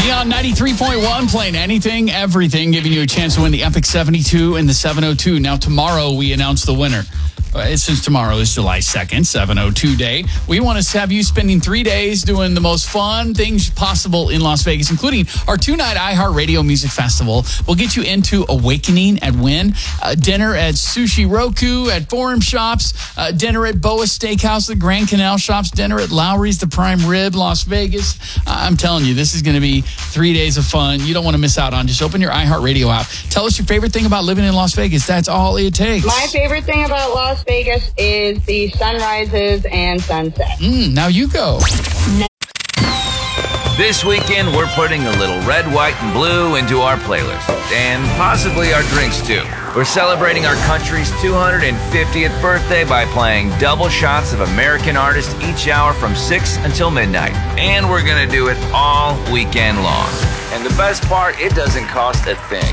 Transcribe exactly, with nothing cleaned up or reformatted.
Neon ninety-three point one, playing anything, everything, giving you a chance to win the Epic seventy-two and the seven oh two. Now, tomorrow we announce the winner. Uh, since tomorrow is July second, seven oh two day, we want to have you spending three days doing the most fun things possible in Las Vegas, including our two-night iHeartRadio Music Festival. We'll get you into Awakening at Wynn, uh, dinner at Sushi Roku, at Forum Shops, uh, dinner at Boa Steakhouse, the Grand Canal Shops, dinner at Lowry's, the Prime Rib, Las Vegas. Uh, I'm telling you, this is going to be three days of fun. You don't want to miss out on. Just open your iHeartRadio app. Tell us your favorite thing about living in Las Vegas. That's all it takes. My favorite thing about Las Vegas is the sunrises and sunsets. Mm, now you go. This weekend, we're putting a little red, white, and blue into our playlist, and possibly our drinks too. We're celebrating our country's two hundred fiftieth birthday by playing double shots of American artists each hour from six until midnight. And we're gonna do it all weekend long. And the best part, it doesn't cost a thing.